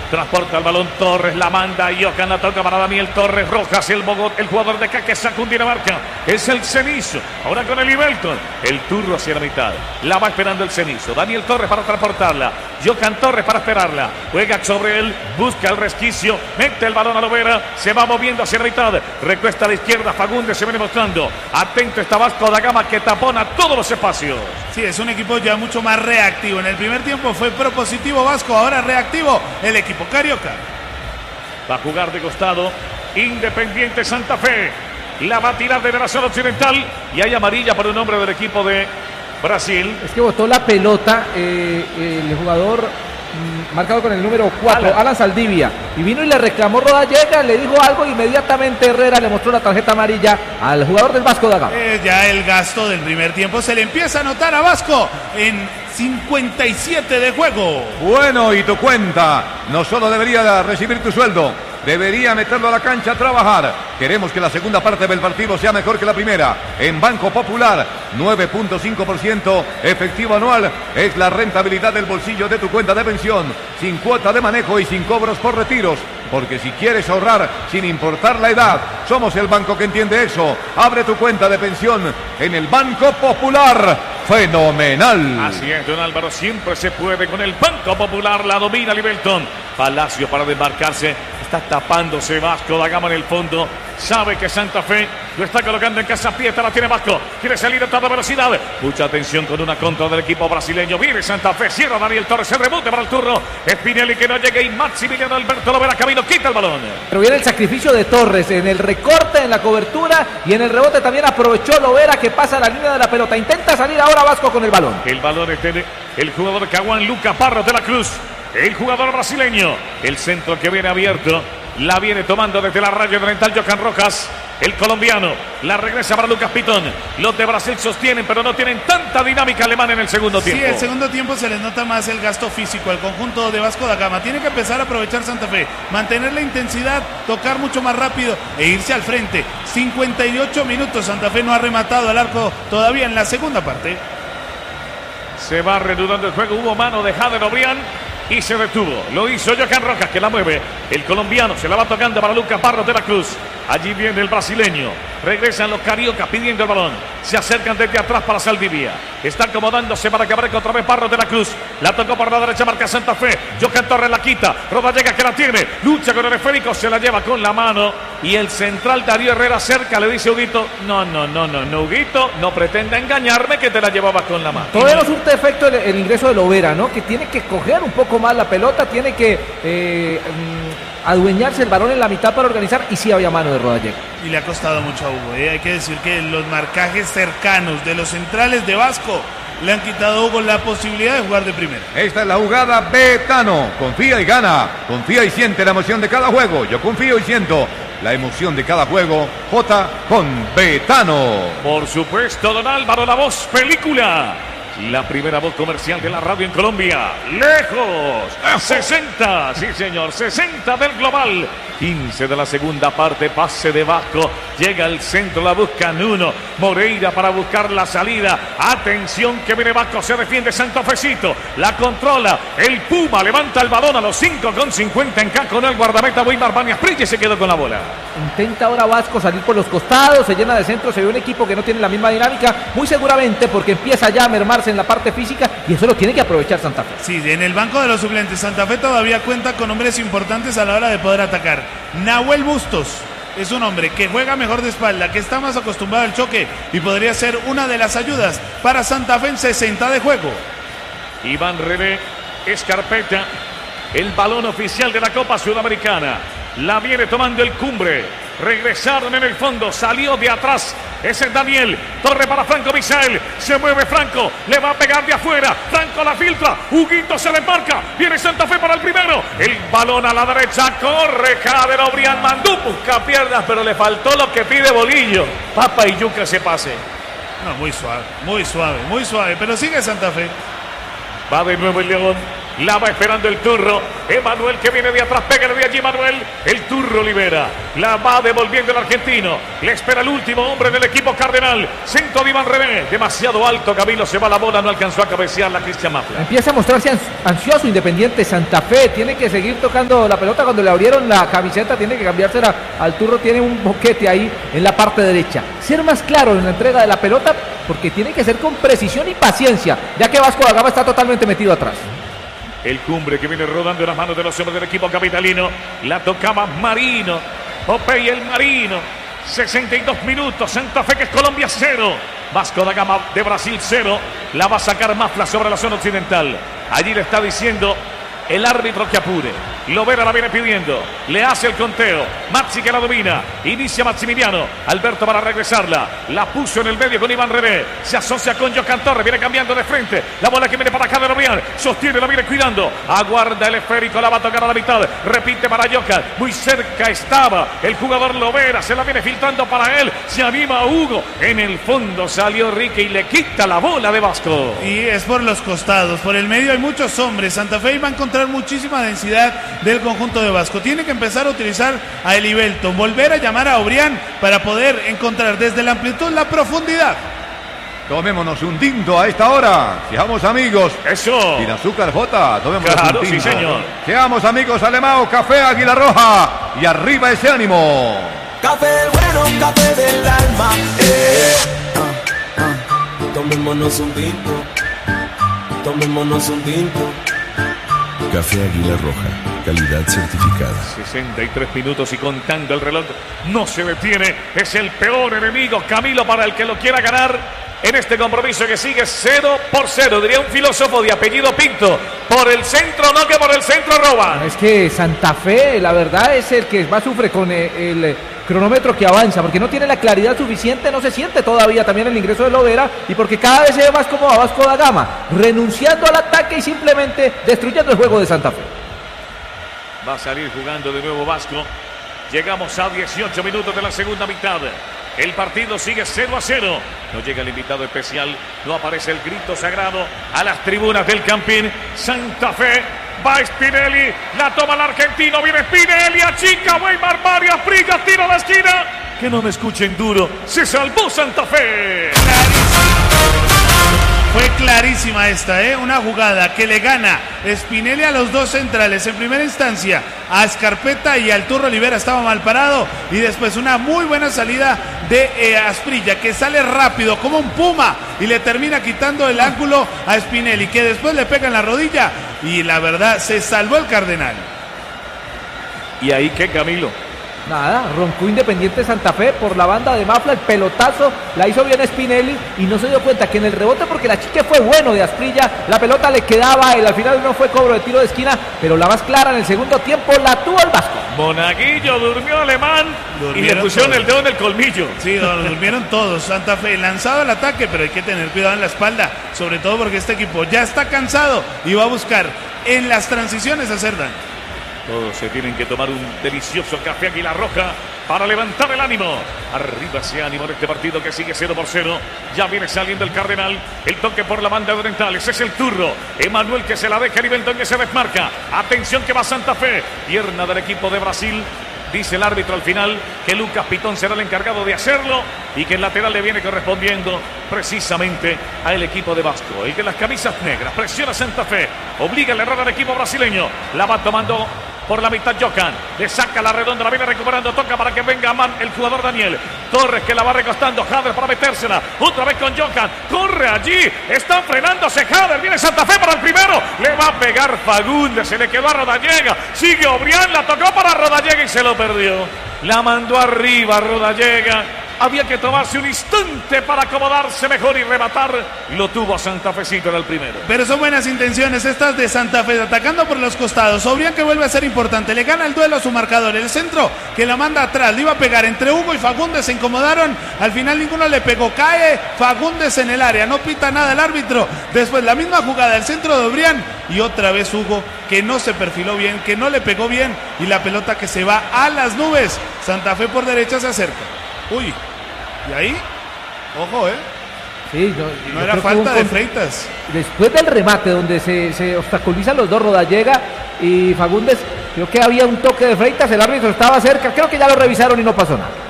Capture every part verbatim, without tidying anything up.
Transporta el balón Torres, la manda Johan, la toca para Daniel Torres. Rojas, el Bogotá, el jugador de acá que saca un Dinamarca. Es el Cenizo. Ahora con el Ibelton. El turno hacia la mitad. La va esperando el Cenizo. Daniel Torres para transportarla. Johan Torres para esperarla. Juega sobre él. Busca el resquicio. Mete el balón a Lovera. Se va moviendo hacia la mitad. Recuesta a la izquierda. Fagundes se viene mostrando. Atento está Vasco da Gama que tapona todos los espacios. Sí, es un equipo ya mucho más reactivo. En el primer tiempo fue propositivo Vasco. Ahora reactivo el equipo carioca. Va a jugar de costado Independiente Santa Fe. La va a tirar de la zona occidental. Y hay amarilla para un hombre del equipo de Brasil. Es que botó la pelota eh, el jugador mm, marcado con el número cuatro, Alan. Alan Saldivia. Y vino y le reclamó Rodallega, le dijo algo. Inmediatamente Herrera le mostró la tarjeta amarilla al jugador del Vasco da Gama. Eh, ya el gasto del primer tiempo se le empieza a notar a Vasco en cincuenta y siete de juego. Bueno, y tu cuenta no solo debería recibir tu sueldo, debería meterlo a la cancha a trabajar. Queremos que la segunda parte del partido sea mejor que la primera. En Banco Popular, nueve punto cinco por ciento efectivo anual es la rentabilidad del bolsillo de tu cuenta de pensión, sin cuota de manejo y sin cobros por retiros. Porque si quieres ahorrar sin importar la edad, somos el banco que entiende eso. Abre tu cuenta de pensión en el Banco Popular. Fenomenal. Así es, don Álvaro, siempre se puede con el Banco Popular. La domina Libelton. Palacio para desmarcarse. Está tapándose Vasco da Gama en el fondo. Sabe que Santa Fe lo está colocando en casa pieza. La tiene Vasco. Quiere salir a toda velocidad. Mucha atención con una contra del equipo brasileño. Viene Santa Fe. Cierra Daniel Torres. El rebote para el turno. Spinelli que no llega. Y Maximiliano Alberto Lovera camino. Quita el balón. Pero viene el sacrificio de Torres en el recorte, en la cobertura. Y en el rebote también aprovechó Lovera que pasa la línea de la pelota. Intenta salir ahora Vasco con el balón. El balón es de el jugador Caguán Luca Parros de la Cruz. El jugador brasileño. El centro que viene abierto. La viene tomando desde la raya oriental Johan Rojas. El colombiano. La regresa para Lucas Pitón. Los de Brasil sostienen, pero no tienen tanta dinámica alemana en el segundo tiempo. Sí, el segundo tiempo se les nota más el gasto físico al conjunto de Vasco da Gama. Tiene que empezar a aprovechar Santa Fe. Mantener la intensidad, tocar mucho más rápido e irse al frente. cincuenta y ocho minutos. Santa Fe no ha rematado al arco todavía en la segunda parte. Se va reanudando el juego. Hubo mano de Jader Obrián y se detuvo. Lo hizo Johan Rojas que la mueve. El colombiano se la va tocando para Lucas Parros de la Cruz. Allí viene el brasileño. Regresan los cariocas pidiendo el balón. Se acercan desde atrás para Saldivia. Está acomodándose para que aparezca otra vez Parros de la Cruz. La tocó por la derecha, marca Santa Fe. Johan Torres la quita. Rodallega que la tiene. Lucha con el esférico. Se la lleva con la mano. Y el central Darío Herrera cerca. Le dice Huguito. No, no, no, no, no, Huguito. No pretenda engañarme que te la llevabas con la mano. Todavía no surte efecto el, el ingreso de Lovera, ¿no? Que tiene que coger un poco más la pelota. Tiene que eh, adueñarse el balón en la mitad para organizar. Y sí había mano de Rodallega. Y le ha costado mucho a Hugo, ¿eh? Hay que decir que los marcajes cercanos de los centrales de Vasco le han quitado a Hugo la posibilidad de jugar de primera. Esta es la jugada Betano. Confía y gana. Confía y siente la emoción de cada juego. Yo confío y siento la emoción de cada juego. J con Betano. Por supuesto, don Álvaro, la voz película. La primera voz comercial de la radio en Colombia. Lejos. sesenta. Sí, señor. sesenta del global. quince de la segunda parte. Pase de Vasco. Llega al centro. La busca Nuno Moreira para buscar la salida. Atención que viene Vasco. Se defiende Santofecito. La controla. El Puma levanta el balón a los cinco con cincuenta en K con el guardameta Weimar Banias Prille. Se quedó con la bola. Intenta ahora Vasco salir por los costados. Se llena de centro. Se ve un equipo que no tiene la misma dinámica. Muy seguramente porque empieza ya a mermarse en la parte física y eso lo tiene que aprovechar Santa Fe. Sí, en el banco de los suplentes Santa Fe todavía cuenta con hombres importantes a la hora de poder atacar. Nahuel Bustos es un hombre que juega mejor de espalda, que está más acostumbrado al choque y podría ser una de las ayudas para Santa Fe en sesenta de juego. Iván René Escarpeta, el balón oficial de la Copa Sudamericana. La viene tomando el Cumbre. Regresaron en el fondo, salió de atrás. Ese es Daniel. Torre para Franco Misael. Se mueve Franco, le va a pegar de afuera. Franco la filtra. Huguito se le marca. Viene Santa Fe para el primero. El balón a la derecha. Corre Jader Obrián. Mandó busca piernas, pero le faltó lo que pide Bolillo. Papa y yuca ese pase. No, muy suave, muy suave, muy suave. Pero sigue Santa Fe. Va de nuevo el León. La va esperando el Turro. Emanuel que viene de atrás. Pégale de allí, Emanuel. El Turro libera. La va devolviendo el argentino. Le espera el último hombre del equipo cardenal. Centro de Iván René. Demasiado alto. Camilo se va la bola. No alcanzó a cabecear la Cristian Mafla. Empieza a mostrarse ansioso Independiente Santa Fe. Tiene que seguir tocando la pelota. Cuando le abrieron la camiseta, tiene que cambiársela al Turro. Tiene un boquete ahí en la parte derecha. Ser más claro en la entrega de la pelota, porque tiene que ser con precisión y paciencia, ya que Vasco da Gama está totalmente metido atrás. El Cumbre que viene rodando en las manos de los hombres del equipo capitalino. La tocaba Marino. Popey el Marino. sesenta y dos minutos. Santa Fe que es Colombia cero. Vasco da Gama de Brasil cero. La va a sacar Mafla sobre la zona occidental. Allí le está diciendo el árbitro que apure. Lovera la viene pidiendo. Le hace el conteo. Maxi que la domina. Inicia Maximiliano. Alberto para regresarla. La puso en el medio con Iván René. Se asocia con Jocan Torres. Viene cambiando de frente. La bola que viene para acá de Lobrián. Sostiene, la viene cuidando. Aguarda el esférico. La va a tocar a la mitad. Repite para Jocan. Muy cerca estaba el jugador Lovera. Se la viene filtrando para él. Se anima Hugo. En el fondo salió Rique y le quita la bola de Vasco. Y es por los costados. Por el medio hay muchos hombres. Santa Fe va a encontrar muchísima densidad del conjunto de Vasco. Tiene que empezar a utilizar a Elibelton, volver a llamar a Obrián para poder encontrar desde la amplitud la profundidad. Tomémonos un tinto a esta hora. Seamos amigos. Eso. Sin azúcar, Jota. Tomémonos Claro, un tinto. sí, señor. Seamos amigos, Alemão, Café Águila Roja. Y arriba ese ánimo. Café bueno, café del alma. Eh. Ah, ah. Tomémonos un tinto. Tomémonos un tinto. Café Águila Roja, calidad certificada. sesenta y tres minutos y contando el reloj. No se detiene. Es el peor enemigo, Camilo, para el que lo quiera ganar en este compromiso que sigue cero por cero. Diría un filósofo de apellido Pinto. Por el centro, no que por el centro roban. Es que Santa Fe, la verdad, es el que más sufre con el, el cronómetro que avanza, porque no tiene la claridad suficiente, no se siente todavía también el ingreso de Lovera, y porque cada vez se ve más como a Vasco da Gama, renunciando al ataque y simplemente destruyendo el juego de Santa Fe. Va a salir jugando de nuevo Vasco. Llegamos a dieciocho minutos de la segunda mitad. El partido sigue cero a cero. No llega el invitado especial. No aparece el grito sagrado a las tribunas del Campín. Santa Fe. Va Spinelli. La toma el argentino. Viene Spinelli. Achica. Weimar Mario. Frilla. Tira a la esquina. Que no me escuchen duro. Se salvó Santa Fe. Fue clarísima esta, ¿eh? Una jugada que le gana Spinelli a los dos centrales. En primera instancia a Scarpetta y al Turro Olivera estaba mal parado. Y después una muy buena salida de eh, Asprilla, que sale rápido como un puma y le termina quitando el ángulo a Spinelli, que después le pega en la rodilla. Y la verdad, se salvó el Cardenal. ¿Y ahí qué, Camilo? Nada, roncó Independiente Santa Fe por la banda de Mafla, el pelotazo la hizo bien Spinelli y no se dio cuenta que en el rebote, porque la chique fue bueno de Asprilla, la pelota le quedaba, él al final no fue cobro de tiro de esquina, pero la más clara en el segundo tiempo la tuvo el Vasco. Monaguillo durmió Alemán Durmieron y le pusieron todos. el dedo en el colmillo. Sí, lo durmieron todos. Santa Fe lanzado al ataque, pero hay que tener cuidado en la espalda, sobre todo porque este equipo ya está cansado y va a buscar en las transiciones hacer daño. Todos se tienen que tomar un delicioso café Águila Roja para levantar el ánimo. Arriba ese ánimo en este partido que sigue cero por cero. Ya viene saliendo el Cardenal. El toque por la banda de Orientales. Es el Turro. Emanuel que se la deja. Elibelton que se desmarca. Atención que va Santa Fe. Pierna del equipo de Brasil. Dice el árbitro al final que Lucas Pitón será el encargado de hacerlo y que el lateral le viene correspondiendo precisamente al equipo de Vasco. El que las camisas negras presiona a Santa Fe, obliga al error al equipo brasileño. La va tomando por la mitad Jocan, le saca la redonda, la viene recuperando, toca para que venga a man el jugador Daniel Torres, que la va recostando, Jader para metérsela, otra vez con Jocan, corre allí, está frenándose Jader, viene Santa Fe para el primero, le va a pegar Fagundes, se le quedó a Rodallega, sigue Obrián, la tocó para Rodallega y se lo perdió, la mandó arriba Rodallega. Había que tomarse un instante para acomodarse mejor y rematar. Lo tuvo a Santa Fecito en el primero. Pero son buenas intenciones estas de Santa Fe, atacando por los costados. Obrián que vuelve a ser importante, le gana el duelo a su marcador. El centro que la manda atrás, le iba a pegar entre Hugo y Fagundes, se incomodaron. Al final ninguno le pegó, cae Fagundes en el área, no pita nada el árbitro. Después la misma jugada, el centro de Obrián y otra vez Hugo, que no se perfiló bien, que no le pegó bien y la pelota que se va a las nubes. Santa Fe por derecha se acerca. Uy, y ahí, ojo, eh. Sí, yo, no yo era creo que falta hubo un de con- Freitas. Después del remate donde se, se obstaculizan los dos, Rodallega y Fagundes, creo que había un toque de Freitas, el árbitro estaba cerca, creo que ya lo revisaron y no pasó nada.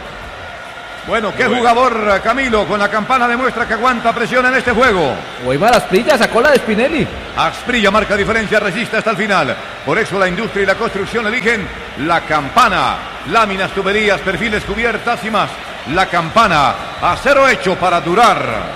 Bueno, qué jugador, Camilo, con la campana demuestra que aguanta presión en este juego. Weimar Asprilla sacó la de Spinelli. Asprilla marca diferencia, resiste hasta el final. Por eso la industria y la construcción eligen la campana. Láminas, tuberías, perfiles, cubiertas y más. La campana, acero hecho para durar.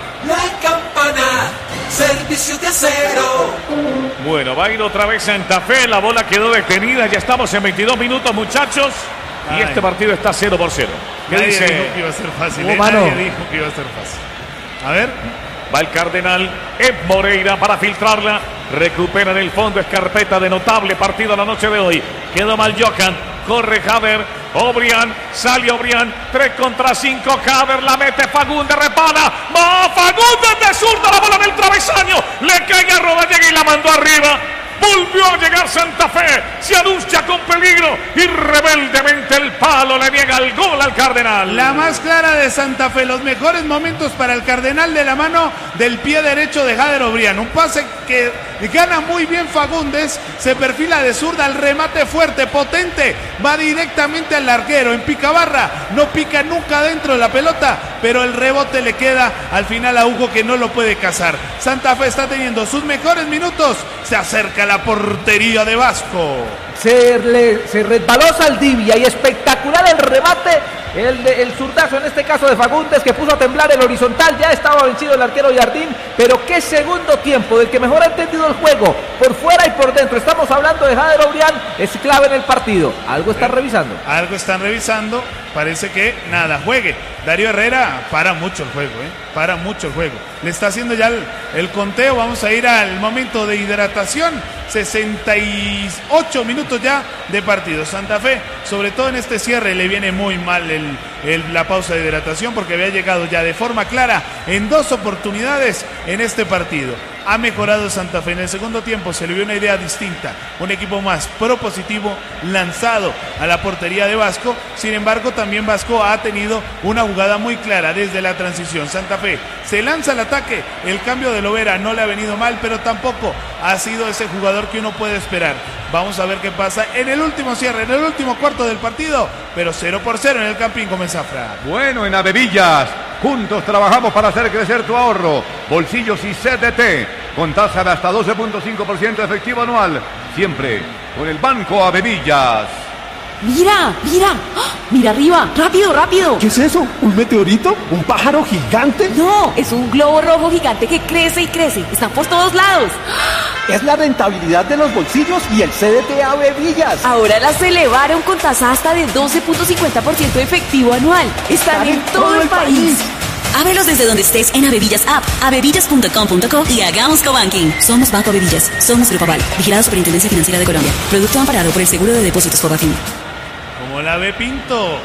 La campana, servicio de acero. Bueno, va a ir otra vez Santa Fe. La bola quedó detenida. Ya estamos en veintidós minutos, muchachos. Y Ay. este partido está cero por cero. ¿Qué Nadie dice? dijo que iba a ser fácil. Oh, eh, mano. Nadie dijo que iba a ser fácil. A ver. Va el Cardenal, Ed Moreira para filtrarla. Recupera en el fondo Escarpeta, de notable partido la noche de hoy. Quedó mal Johan, corre Jader, Obrian, sale Obrian, tres contra cinco, Jader la mete, Fagundes repara, va Fagundes de zurda, la bola en el travesaño, le cae a Rodallega y la mandó arriba. Volvió a llegar Santa Fe, se anuncia con peligro y rebeldemente el palo le niega el gol al Cardenal. La más clara de Santa Fe, los mejores momentos para el Cardenal de la mano del pie derecho de Jader Obrian. Un pase que gana muy bien Fagundes, se perfila de zurda, el remate fuerte, potente, va directamente al arquero, en picabarra, no pica nunca dentro de la pelota, pero el rebote le queda al final a Hugo que no lo puede cazar. Santa Fe está teniendo sus mejores minutos, se acerca a la portería de Vasco. Se, le, se resbaló Saldivia y espectacular el remate, el, de, el zurdazo en este caso de Fagundes que puso a temblar el horizontal, ya estaba vencido el arquero Jardín, pero qué segundo tiempo del que mejor ha entendido el juego, por fuera y por dentro, estamos hablando de Jader Obrian, es clave en el partido, algo están revisando. Algo están revisando, parece que nada, juegue. Darío Herrera para mucho el juego, ¿eh? para mucho el juego. Le está haciendo ya el, el conteo, vamos a ir al momento de hidratación, sesenta y ocho minutos ya de partido. Santa Fe, sobre todo en este cierre, le viene muy mal el, el, la pausa de hidratación porque había llegado ya de forma clara en dos oportunidades en este partido. Ha mejorado Santa Fe en el segundo tiempo, se le vio una idea distinta, un equipo más propositivo, lanzado a la portería de Vasco. Sin embargo, también Vasco ha tenido una jugada muy clara desde la transición. Santa Fe se lanza al ataque, el cambio de Lovera no le ha venido mal, pero tampoco ha sido ese jugador que uno puede esperar. Vamos a ver qué pasa en el último cierre, en el último cuarto del partido, pero cero por cero en el Campín con Zafra. Bueno, en Avevillas, juntos trabajamos para hacer crecer tu ahorro. Bolsillos y C D T, con tasa de hasta doce punto cinco por ciento efectivo anual. Siempre con el Banco Avevillas. Mira, mira, ¡ah! Mira arriba, rápido, rápido. ¿Qué es eso? ¿Un meteorito? ¿Un pájaro gigante? No, es un globo rojo gigante que crece y crece. Están por todos lados. Es la rentabilidad de los bolsillos y el C D T Avevillas. Ahora las elevaron con tasa hasta de doce punto cincuenta por ciento efectivo anual. Están en todo el país. Ábrelos desde donde estés en Avevillas App, avevillas punto com punto co y hagamos cobanking. Somos Banco Avevillas, somos Grupo Aval, vigilado Superintendencia Financiera de Colombia. Producto amparado por el Seguro de Depósitos Fobafin. Como la ve Pinto.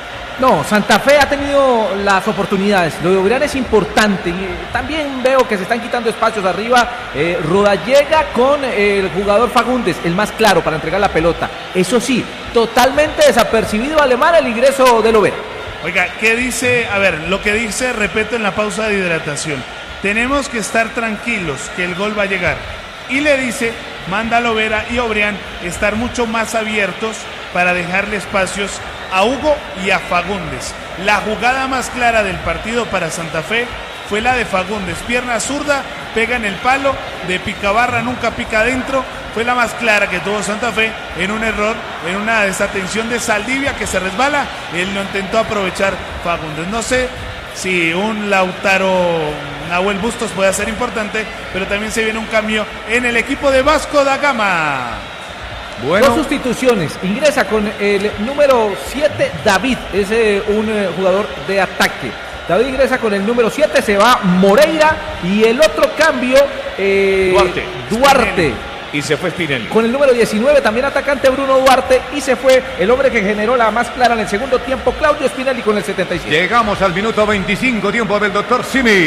No, Santa Fe ha tenido las oportunidades. Lo de Obrian es importante. Y también veo que se están quitando espacios arriba. Eh, Rodallega con el jugador Fagundes, el más claro para entregar la pelota. Eso sí, totalmente desapercibido Alemán el ingreso de Lovera. Oiga, ¿qué dice? A ver, lo que dice, repito, en la pausa de hidratación. Tenemos que estar tranquilos que el gol va a llegar. Y le dice, manda a Lovera y Obrian estar mucho más abiertos para dejarle espacios a Hugo y a Fagundes. La jugada más clara del partido para Santa Fe fue la de Fagundes. Pierna zurda, pega en el palo, de picabarra nunca pica adentro. Fue la más clara que tuvo Santa Fe en un error, en una desatención de Saldivia que se resbala. Él lo intentó aprovechar Fagundes. No sé si un Lautaro Nahuel Bustos puede ser importante, pero también se viene un cambio en el equipo de Vasco da Gama. Bueno. Dos sustituciones. Ingresa con el número siete, David. Es eh, un eh, jugador de ataque. David ingresa con el número siete, se va Moreira. Y el otro cambio, eh, Duarte. Duarte. Y se fue Spinelli. Con el número diecinueve, también atacante Bruno Duarte. Y se fue el hombre que generó la más clara en el segundo tiempo, Claudio Spinelli, con el setenta y siete. Llegamos al minuto veinticinco, tiempo del doctor Simi.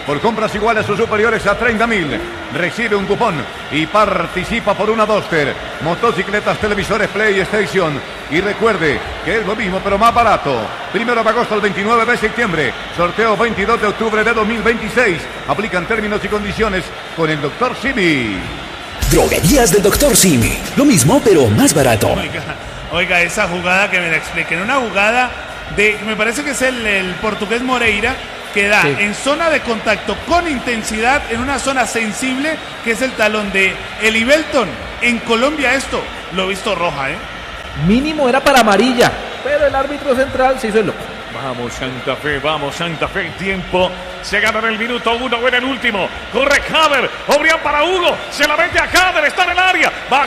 por compras iguales o superiores a treinta mil. Recibe un cupón y participa por una Duster, motocicletas, televisores, PlayStation. Y recuerde que es lo mismo pero más barato. Primero de agosto al veintinueve de septiembre. Sorteo veintidós de octubre de dos mil veintiséis. Aplican términos y condiciones con el doctor Simi. Droguerías del doctor Simi. Lo mismo pero más barato. Oiga, oiga, esa jugada que me la expliquen. Una jugada de, me parece que es el, el portugués Moreira, que da sí. en zona de contacto con intensidad, en una zona sensible, que es el talón de Eli Belton. En Colombia esto lo he visto roja, ¿eh? Mínimo era para amarilla, pero el árbitro central se hizo el loco. Vamos Santa Fe, vamos Santa Fe, tiempo. Se gana en el minuto uno, o en el último. Corre Jader, Obrián para Hugo. Se la mete a Jader, está en el área. Va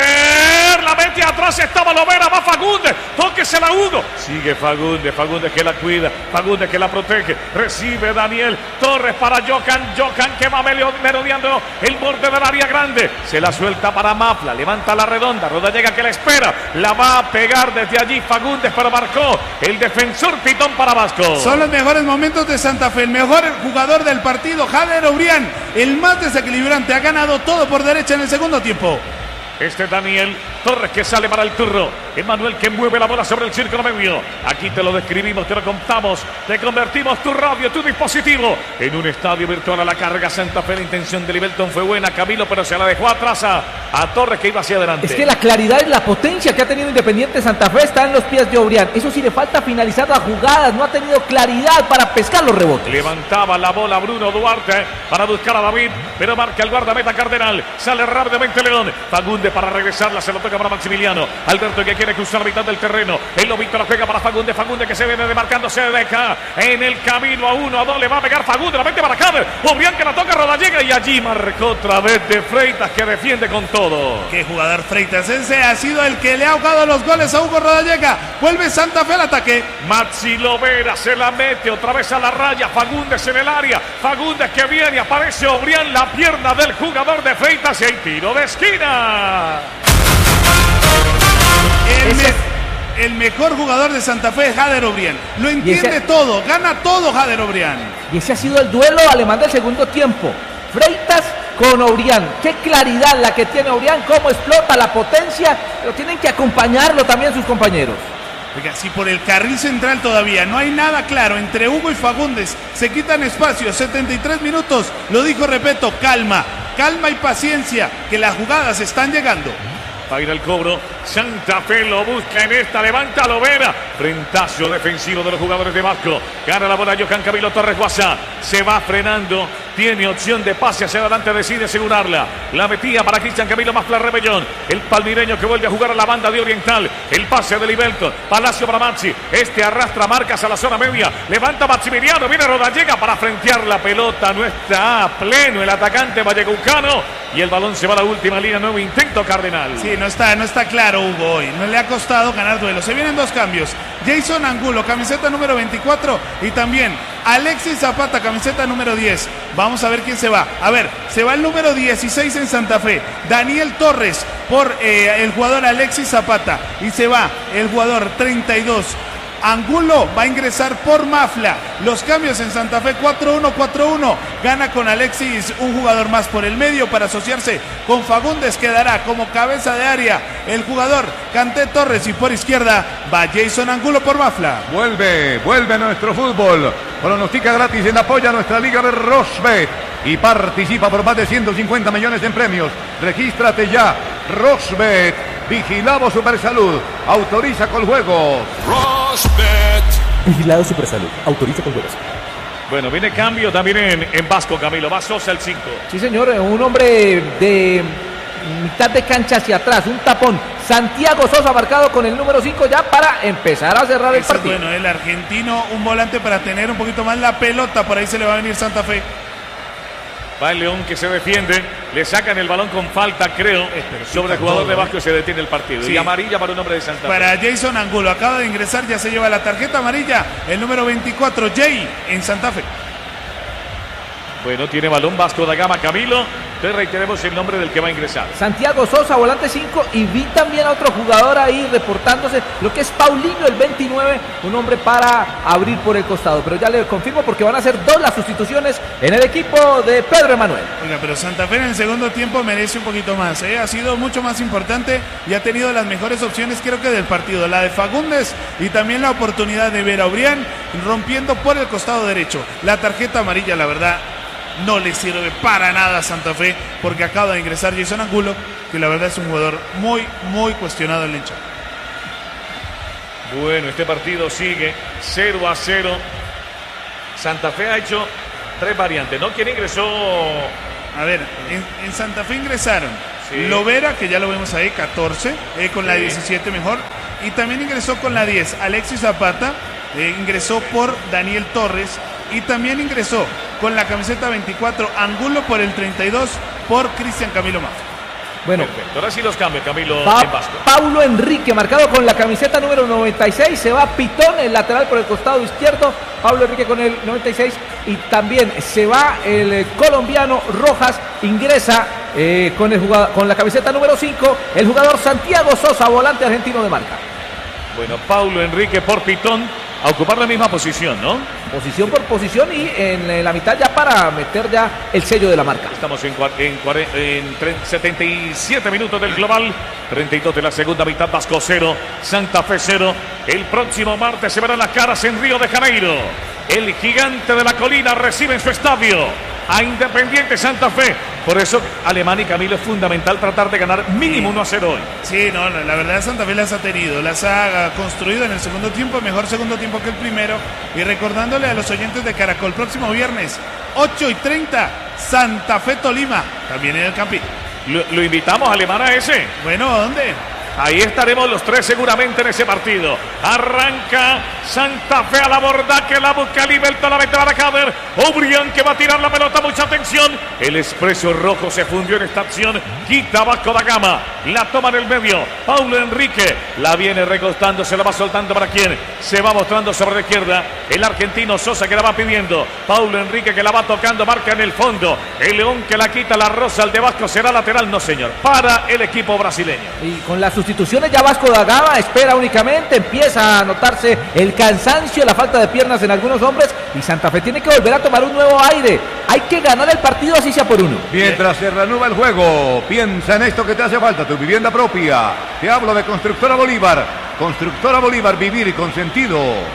Jader, la mete atrás, estaba Lovera, va Fagundes. Tóquesela a Hugo. Sigue Fagundes, Fagundes que la cuida, Fagundes que la protege. Recibe Daniel Torres para Jocan, Jocan que va merodeando el borde del área grande. Se la suelta para Mafla, levanta la redonda. Rodallega que la espera, la va a pegar desde allí Fagundes, pero marcó el defensor Pitón para Vasco. Son los mejores momentos de Santa Fe. El mejor jugador del partido, Jader Obrián, el más desequilibrante, ha ganado todo por derecha en el segundo tiempo. Este Daniel Torres que sale para el turro. Emanuel que mueve la bola sobre el círculo medio. Aquí te lo describimos, te lo contamos. Te convertimos tu radio, tu dispositivo en un estadio virtual a la carga. Santa Fe, la intención de Libelton fue buena, Camilo, pero se la dejó atrás a, a Torres que iba hacia adelante. Es que la claridad y la potencia que ha tenido Independiente Santa Fe está en los pies de Obrián. Eso sí, le falta finalizar las jugadas. No ha tenido claridad para pescar los rebotes. Levantaba la bola Bruno Duarte para buscar a David, pero marca el guardameta Cardenal. Sale rápidamente León. Fagundes para regresarla, se lo toca para Maximiliano. Alberto que quiere cruzar la mitad del terreno. El Lobito la juega para Fagundes. Fagundes que se viene demarcando, se deja en el camino a uno, a dos. Le va a pegar Fagundes, la mete para Jader. Obrián que la toca, Rodallega y allí marcó otra vez de Freitas que defiende con todo. Qué jugador Freitas. Ese ha sido el que le ha ahogado los goles a Hugo Rodallega. Vuelve Santa Fe al ataque. Maxi Lovera se la mete otra vez a la raya. Fagundes en el área. Fagundes que viene, aparece Obrián, la pierna del jugador de Freitas y el tiro de esquina. El, me, el mejor jugador de Santa Fe es Jader Obrián. Lo entiende ese, todo, gana todo Jader Obrián. Y ese ha sido el duelo alemán del segundo tiempo. Freitas con Obrián. Qué claridad la que tiene Obrián, cómo explota la potencia, pero tienen que acompañarlo también sus compañeros. Oiga, si por el carril central todavía no hay nada claro entre Hugo y Fagundes, se quitan espacios, setenta y tres minutos, lo dijo, repito, calma, calma y paciencia, que las jugadas están llegando. Va a ir al cobro, Santa Fe lo busca en esta, levanta Lovera, frentazo defensivo de los jugadores de Vasco, gana la bola Johan Camilo Torres Guasa, se va frenando, tiene opción de pase hacia adelante, decide asegurarla, la metía para Cristian Camilo Mafla Rebellón, el palmireño que vuelve a jugar a la banda de Oriental, el pase de Libelton, Palacio para Maxi, este arrastra marcas a la zona media, levanta Maximiliano, viene Rodallega para frentear la pelota, no está a pleno el atacante vallecucano y el balón se va a la última línea, nuevo intento Cardenal. Sí, no está, no está claro Hugo hoy, no le ha costado ganar duelo. Se vienen dos cambios, Jason Angulo, camiseta número veinticuatro, y también Alexis Zapata, camiseta número diez. Vamos a ver quién se va. A ver, se va el número dieciséis en Santa Fe, Daniel Torres por eh, el jugador Alexis Zapata, y se va el jugador treinta y dos, Angulo, va a ingresar por Mafla. Los cambios en Santa Fe, cuatro uno, cuatro uno. Gana con Alexis un jugador más por el medio para asociarse con Fagundes. Quedará como cabeza de área el jugador Canté Torres y por izquierda va Jason Angulo por Mafla. Vuelve, vuelve nuestro fútbol. Pronostica gratis en apoyo a nuestra liga de Rosbet y participa por más de ciento cincuenta millones en premios. Regístrate ya. Rosbet, vigilado Supersalud, autoriza con juegos. Rosbet, vigilado Supersalud, autoriza con juegos. Bueno, viene cambio también en, en Vasco, Camilo. Va Sosa el cinco. Sí, señor, un hombre de mitad de cancha hacia atrás, un tapón. Santiago Sosa marcado con el número cinco ya para empezar a cerrar el Ese partido. Es bueno, el argentino, un volante para tener un poquito más la pelota. Por ahí se le va a venir Santa Fe. Va el León que se defiende, le sacan el balón con falta, creo, sobre el jugador de Vasco y se detiene el partido. Sí. Y amarilla para un hombre de Santa Fe. Para Jason Angulo, acaba de ingresar, ya se lleva la tarjeta amarilla, el número veinticuatro, Jay, en Santa Fe. Bueno, tiene balón Vasco da Gama, Camilo. Entonces reiteremos el nombre del que va a ingresar. Santiago Sosa, volante cinco, y vi también a otro jugador ahí reportándose, lo que es Paulinho, el veintinueve, un hombre para abrir por el costado. Pero ya le confirmo porque van a ser dos las sustituciones en el equipo de Pedro Emanuel. Oiga, pero Santa Fe en el segundo tiempo merece un poquito más, ¿eh? Ha sido mucho más importante y ha tenido las mejores opciones, creo que del partido, la de Fagundes y también la oportunidad de ver a Obrián rompiendo por el costado derecho. La tarjeta amarilla, la verdad, no le sirve para nada a Santa Fe, porque acaba de ingresar Jason Angulo, que la verdad es un jugador muy, muy cuestionado en la hinchada. Bueno, este partido sigue cero a cero. Santa Fe ha hecho tres variantes, ¿no? ¿Quién ingresó? A ver, en, en Santa Fe ingresaron sí. Lovera, que ya lo vemos ahí, catorce, eh, con sí. la diecisiete mejor, y también ingresó con la diez Alexis Zapata, eh, ingresó por Daniel Torres, y también ingresó con la camiseta veinticuatro Angulo por el treinta y dos por Cristian Camilo Mafra. Bueno, perfecto. Ahora sí los cambios, Camilo. Pa Paulo Enrique, marcado con la camiseta número noventa y seis, se va Pitón, el lateral por el costado izquierdo, Paulo Enrique con el noventa y seis, y también se va el eh, colombiano Rojas, ingresa eh, con, el jugador, con la camiseta número cinco, el jugador Santiago Sosa, volante argentino de marca. Bueno, Paulo Enrique por Pitón, a ocupar la misma posición, ¿no? Posición por posición y en la mitad ya para meter ya el sello de la marca. Estamos en, en, en setenta y siete minutos del global, treinta y dos de la segunda mitad, Vasco cero, Santa Fe cero. El próximo martes se verán las caras en Río de Janeiro. El gigante de la colina recibe en su estadio a Independiente Santa Fe. Por eso, Alemán y Camilo, es fundamental tratar de ganar mínimo uno a cero hoy. Sí, no, la verdad Santa Fe las ha tenido, las ha construido en el segundo tiempo, mejor segundo tiempo que el primero. Y recordándole a los oyentes de Caracol, próximo viernes, ocho y treinta, Santa Fe Tolima, también en el Campín. Lo, lo invitamos, Alemán, a ese. Bueno, ¿dónde? Ahí estaremos los tres seguramente en ese partido. Arranca Santa Fe a la borda, que la busca Liberto, la mete para Caber. Obrián que va a tirar la pelota, mucha atención. El expreso rojo se fundió en esta acción. Quita Vasco da Gama, la toma en el medio. Paulo Enrique la viene recostando, se la va soltando para quién. Se va mostrando sobre la izquierda el argentino Sosa, que la va pidiendo. Paulo Enrique que la va tocando, marca en el fondo. El León que la quita, la rosa, el de Vasco será lateral, no señor, para el equipo brasileño. Y con la sustituciones ya Vasco da Gama espera únicamente, empieza a notarse el cansancio, la falta de piernas en algunos hombres, y Santa Fe tiene que volver a tomar un nuevo aire. Hay que ganar el partido así sea por uno. Mientras se reanuda el juego, piensa en esto que te hace falta, tu vivienda propia. Te hablo de Constructora Bolívar. Constructora Bolívar, vivir con sentido.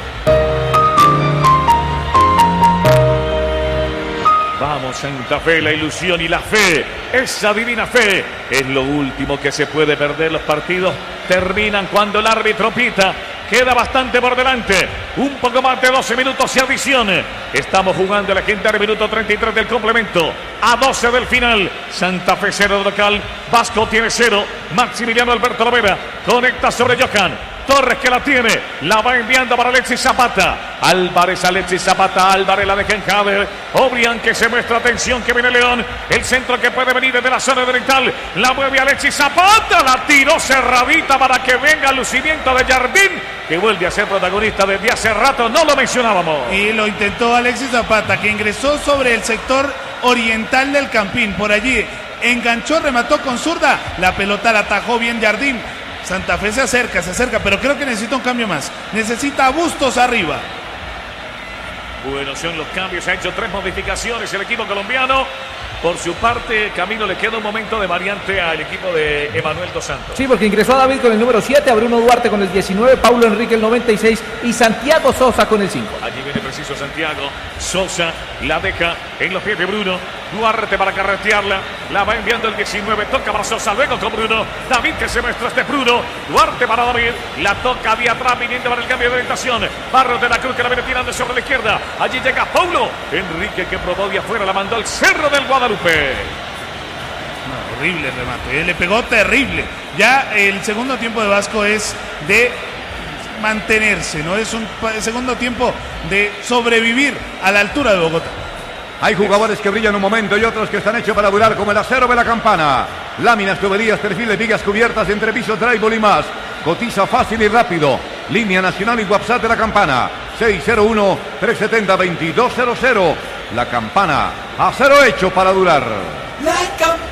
Vamos, Santa Fe, la ilusión y la fe, esa divina fe, es lo último que se puede perder. Los partidos terminan cuando el árbitro pita. Queda bastante por delante, un poco más de doce minutos y adición. Estamos jugando el legendario minuto treinta y tres del complemento, a doce del final. Santa Fe cero local, Vasco tiene cero. Maximiliano Alberto Lovera conecta sobre Johan Torres, que la tiene, la va enviando para Alexis Zapata. Álvarez, Alexis Zapata, Álvarez la deja en Jader. Obrián que se muestra, atención que viene León. El centro que puede venir desde la zona oriental, la mueve Alexis Zapata, la tiró cerradita para que venga el lucimiento de Jardín, que vuelve a ser protagonista desde hace rato, no lo mencionábamos. Y lo intentó Alexis Zapata, que ingresó sobre el sector oriental del Campín, por allí enganchó, remató con zurda, la pelota la atajó bien Jardín. Santa Fe se acerca, se acerca, pero creo que necesita un cambio más. Necesita a Bustos arriba. Bueno, son los cambios, ha hecho tres modificaciones el equipo colombiano. Por su parte, Camilo, le queda un momento de variante al equipo de Emanuel Dos Santos. Sí, porque ingresó a David con el número siete, a Bruno Duarte con el diecinueve, Paulo Enrique el noventa y seis y Santiago Sosa con el cinco. Allí viene preciso Santiago. Sosa la deja en los pies de Bruno. Duarte para carretearla, la va enviando el diecinueve, toca para Sosa, luego con Bruno. David que se muestra, este Bruno. Duarte para David, la toca de atrás, viniendo para el cambio de orientación. Barros de la Cruz que la viene tirando sobre la izquierda. Allí llega Paulo Enrique, que probó de afuera, la mandó al Cerro del Guadalupe. No, horrible remate, ¿eh? Le pegó terrible. Ya el segundo tiempo de Vasco es de mantenerse, no es un segundo tiempo de sobrevivir a la altura de Bogotá. Hay jugadores que brillan un momento y otros que están hechos para durar, como el acero de la Campana. Láminas, tuberías, perfiles, vigas cubiertas, entrepisos, drywall y más. Cotiza fácil y rápido. Línea nacional y WhatsApp de la Campana. seis cero uno, tres siete cero, dos dos cero cero. La Campana, acero hecho para durar. La Campana.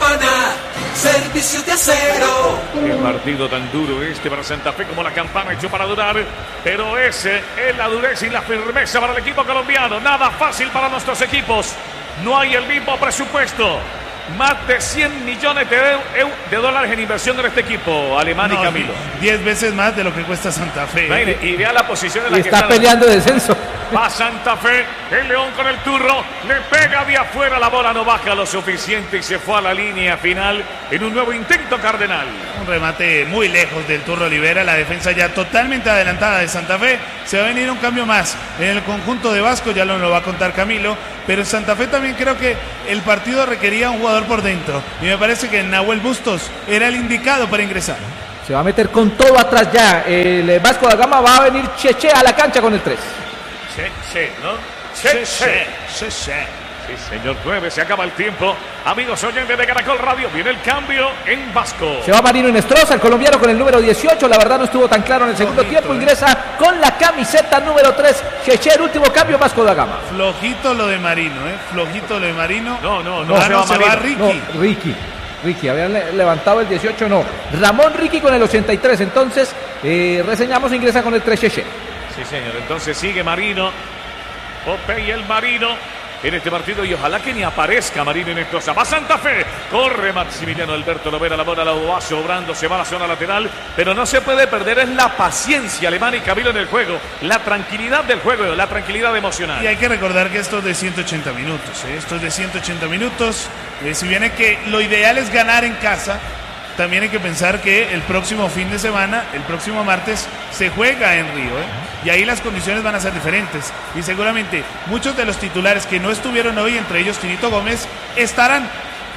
servicios de acero. Qué partido tan duro este para Santa Fe como la campana hecho para durar, pero ese es la dureza y la firmeza para el equipo colombiano. Nada fácil para nuestros equipos. No hay el mismo presupuesto. Más de cien millones de, de dólares en inversión en este equipo, Alemán no, y Camilo. diez veces más de lo que cuesta Santa Fe. Mire, y vea la posición en la y que está peleando descenso. Va Santa Fe, el León con el turro, le pega de afuera, la bola no baja lo suficiente y se fue a la línea final en un nuevo intento Cardenal. Un remate muy lejos del turro Olivera, la defensa ya totalmente adelantada de Santa Fe. Se va a venir un cambio más en el conjunto de Vasco, ya lo, lo va a contar Camilo, pero en Santa Fe también creo que el partido requería un jugador por dentro y me parece que Nahuel Bustos era el indicado para ingresar. Se va a meter con todo atrás ya, el Vasco da Gama va a venir Cheche a la cancha con el tres. Cheche, ¿no? Cheche. Cheche. Sí, señor, nueve, se acaba el tiempo. Amigos oyentes de Caracol Radio, viene el cambio en Vasco. Se va Marino Inestrosa, el colombiano con el número dieciocho. La verdad no estuvo tan claro en el segundo Flojito, tiempo. Ingresa eh. con la camiseta número tres. Cheche, el último cambio, Vasco da Gama. Flojito lo de Marino, ¿eh? Flojito lo de Marino. No, no, no. Ah, se, no va, se va Ricky. No, Ricky. Ricky, habían levantado el dieciocho, no. Ramón Ricky con el ochenta y tres. Entonces, eh, reseñamos, ingresa con el tres Cheche. Sí, señor. Entonces sigue Marino. Popeye el Marino en este partido y ojalá que ni aparezca Marino Inestrosa. Va Santa Fe, corre Maximiliano Alberto Lovera, la bola la va sobrando, se va a la zona lateral, pero no se puede perder, es la paciencia Alemán y Camilo en el juego, la tranquilidad del juego, la tranquilidad emocional. Y hay que recordar que esto es de ciento ochenta minutos, ¿eh? Esto es de ciento ochenta minutos, eh, si bien es que lo ideal es ganar en casa, también hay que pensar que el próximo fin de semana, el próximo martes, se juega en Río, ¿eh? Y ahí las condiciones van a ser diferentes. Y seguramente muchos de los titulares que no estuvieron hoy, entre ellos Quinito Gómez, estarán.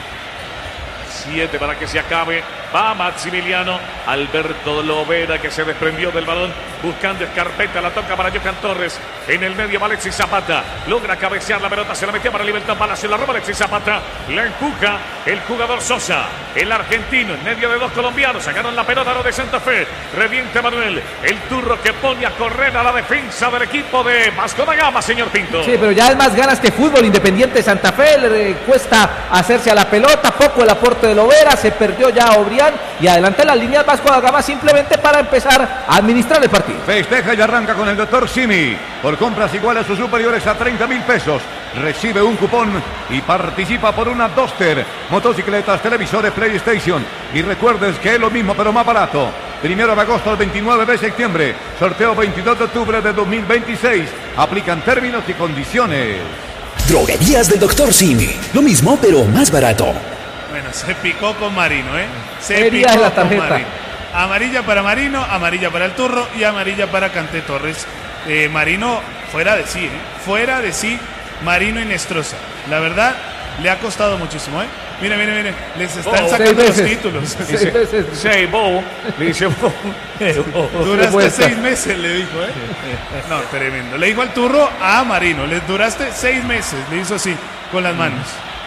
Siete para que se acabe. Va Maximiliano Alberto Lovera, que se desprendió del balón buscando escarpeta, la toca para Johan Torres, en el medio va Alexis Zapata, logra cabecear la pelota, se la metió para Libertad Palacio, la roba Alexis Zapata, la empuja el jugador Sosa, el argentino en medio de dos colombianos, sacaron la pelota a lo de Santa Fe, reviente Manuel, el turro que pone a correr a la defensa del equipo de Vasco da Gama, señor Pinto. Sí, pero ya es más ganas que fútbol. Independiente Santa Fe, le cuesta hacerse a la pelota, poco el aporte de Lovera, se perdió ya Obrián y adelante las líneas Vasco da Gama simplemente para empezar a administrar el partido. Festeja y arranca con el doctor Simi. Por compras iguales o superiores a treinta mil pesos. Recibe un cupón y participa por una Duster, motocicletas, televisores, PlayStation. Y recuerdes que es lo mismo pero más barato. Primero de agosto al veintinueve de septiembre. Sorteo veintidós de octubre de dos mil veintiséis. Aplican términos y condiciones. Droguerías del doctor Simi. Lo mismo pero más barato. Bueno, se picó con Marino, ¿eh? Se Sería picó la con tarjeta. Marino. Amarilla para Marino, amarilla para el Turro y amarilla para Canté Torres. Eh, Marino fuera de sí, ¿eh? Fuera de sí, Marino Inestrosa. La verdad, le ha costado muchísimo, ¿eh? Mire, mire, mire, les están Oh, sacando seis los veces. títulos. Seis veces. Seis, Bo, le dice Bo. Duraste vuelta. seis meses, le dijo, ¿eh? No, tremendo. Le dijo al Turro a Marino, le duraste seis meses, le hizo así, con las manos.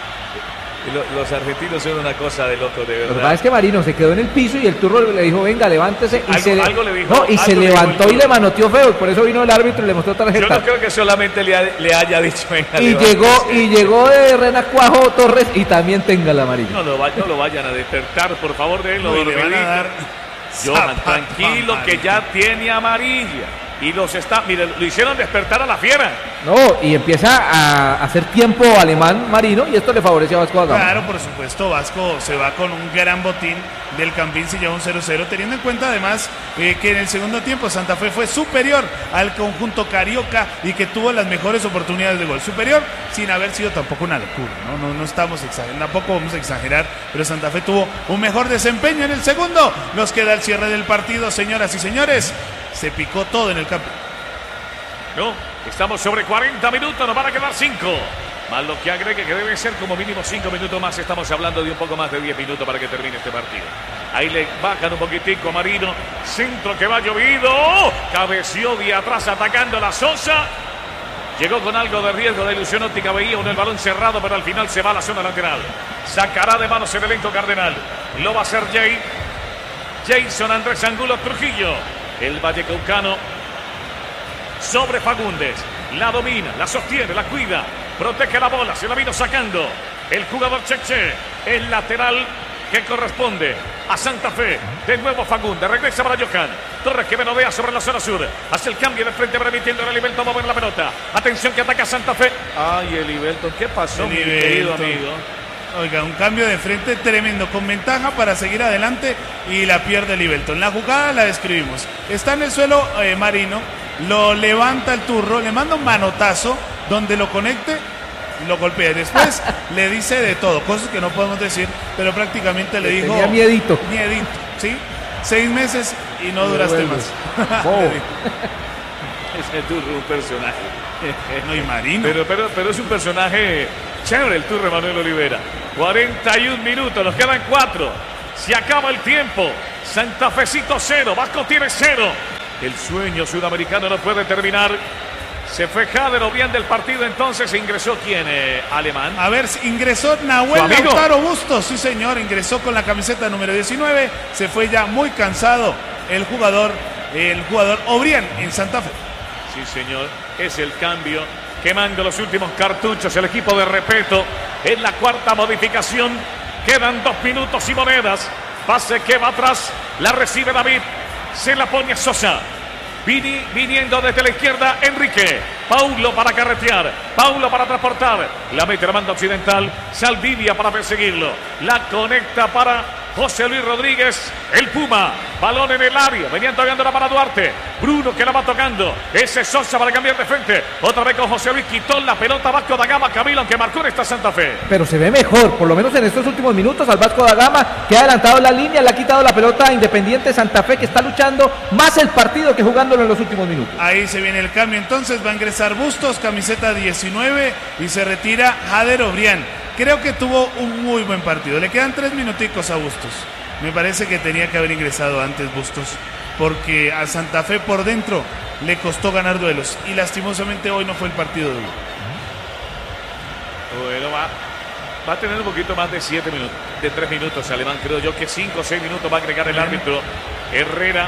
Y lo- los argentinos son una cosa de loco, de Lo que verdad. pasa es que Marino se quedó en el piso y el turro le dijo, venga, levántese. Y Algo- se, le- algo le dijo, no, y algo se le dijo levantó el y le manoteó feo. Y por eso vino el árbitro y le mostró Yo tarjeta. no creo que solamente le, ha- le haya dicho venga, Y levántese. llegó, y llegó de Renacuajo Torres y también tenga la amarilla. No lo, va- no lo vayan a despertar, por favor, de él. No, y le van a dar Johan, zapato tranquilo, que amarillo. ya tiene amarilla. Y los está, miren, lo hicieron despertar a la fiera. No, y empieza a hacer tiempo Alemán Marino y esto le favorece a Vasco da Gama. Claro, por supuesto, Vasco se va con un gran botín del Campín, se lleva un cero cero, teniendo en cuenta además eh, que en el segundo tiempo Santa Fe fue superior al conjunto carioca y que tuvo las mejores oportunidades de gol. Superior sin haber sido tampoco una locura, ¿no? No, no estamos exagerando, tampoco vamos a exagerar, pero Santa Fe tuvo un mejor desempeño en el segundo. Nos queda el cierre del partido, señoras y señores. Se picó todo en el campo. No, estamos sobre cuarenta minutos, nos van a quedar cinco. Más lo que agregue que debe ser como mínimo cinco minutos más. Estamos hablando de un poco más de diez minutos para que termine este partido. Ahí le bajan un poquitico a Marino. Centro que va llovido. Cabeció de atrás atacando a la Sosa. Llegó con algo de riesgo de ilusión óptica. Veía un el balón cerrado, pero al final se va a la zona lateral. Sacará de manos el elenco Cardenal. Lo va a hacer Jay. Jason Andrés Angulo Trujillo. El vallecaucano sobre Fagundes. La domina, la sostiene, la cuida. Protege la bola, se la vino sacando el jugador Cheche. El lateral que corresponde a Santa Fe. De nuevo Fagundes, regresa para Johan Torres, que menodea sobre la zona sur. Hace el cambio de frente, permitiendo a Elivelton mover la pelota. Atención que ataca Santa Fe. Ay, Elivelton, ¿qué pasó, mi querido amigo? Oiga, un cambio de frente tremendo, con ventaja para seguir adelante y la pierde Elivelton. La jugada la describimos. Está en el suelo eh, Marino, lo levanta el turro, le manda un manotazo donde lo conecte, lo golpea. Después le dice de todo, cosas que no podemos decir, pero prácticamente le dijo... Tenía miedito. Miedito, ¿sí? Seis meses y no duraste más. Oh. Ese turro un personaje. No, y Marino. Pero, pero, pero es un personaje chévere el turro Manuel Olivera. cuarenta y un minutos, nos quedan cuatro. Se acaba el tiempo. Santa Fecito cero, Vasco tiene cero. El sueño sudamericano no puede terminar. Se fue Jader Obrián del partido, entonces ingresó ¿quién? Eh, Alemán. A ver, ingresó Nahuel Lautaro Bustos, sí señor, ingresó con la camiseta número diecinueve. Se fue ya muy cansado el jugador, el jugador Obrián en Santa Fe. Sí señor, es el cambio. Quemando los últimos cartuchos el equipo de Repeto. En la cuarta modificación. Quedan dos minutos y monedas. Pase que va atrás. La recibe David. Se la pone a Sosa. Vini, viniendo desde la izquierda Enrique. Paulo para carretear. Paulo para transportar. La mete la banda occidental. Saldivia para perseguirlo. La conecta para José Luis Rodríguez. El Puma. Balón en el área. Venían tocándola para Duarte. Bruno que la va tocando. Ese Sosa para cambiar de frente. Otra vez con José Luis. Quitó la pelota Vasco da Gama. Camilo que marcó en esta Santa Fe. Pero se ve mejor, por lo menos en estos últimos minutos, al Vasco da Gama, que ha adelantado la línea, le ha quitado la pelota a Independiente Santa Fe, que está luchando más el partido que jugándolo en los últimos minutos. Ahí se viene el cambio entonces. Va a ingresar Bustos, camiseta diecinueve, y se retira Jader Obrián. Creo que tuvo un muy buen partido. Le quedan tres minuticos a Bustos. Me parece que tenía que haber ingresado antes Bustos, porque a Santa Fe por dentro le costó ganar duelos y lastimosamente hoy no fue el partido de hoy. Bueno, va, va a tener un poquito más de siete minutos, de tres minutos Alemán, creo yo que cinco o seis minutos va a agregar el árbitro Herrera.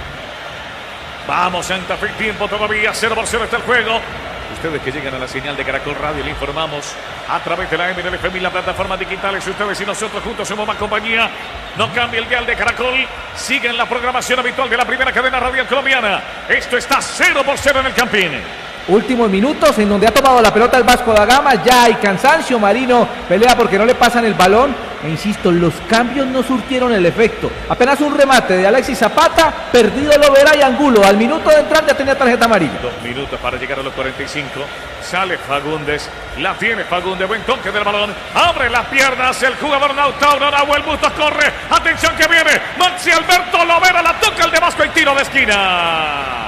Vamos Santa Fe, tiempo todavía, cero por cero está el juego. Ustedes que llegan a la señal de Caracol Radio, le informamos a través de la M L F M y la plataforma digitales. Ustedes y nosotros juntos somos más compañía. No cambia el dial de Caracol. Siguen la programación habitual de la primera cadena radial colombiana. Esto está cero por cero en el Campín. Últimos minutos en donde ha tomado la pelota el Vasco da Gama. Ya hay cansancio. Marino pelea porque no le pasan el balón. E insisto, los cambios no surtieron el efecto. Apenas un remate de Alexis Zapata, perdido Lovera y Angulo. Al minuto de entrar ya tenía tarjeta amarilla. Dos minutos para llegar a los cuarenta y cinco. Sale Fagundes. La tiene Fagundes. Buen toque del balón. Abre las piernas el jugador Lautaro. Nahuel Bustos corre. Atención que viene. Maxi Alberto Lovera la toca el de Vasco y tiro de esquina.